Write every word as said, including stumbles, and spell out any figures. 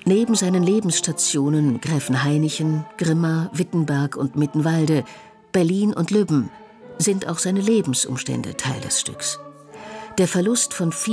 Neben seinen Lebensstationen Gräfenhainichen, Grimma, Wittenberg und Mittenwalde, Berlin und Lübben sind auch seine Lebensumstände Teil des Stücks. Der Verlust von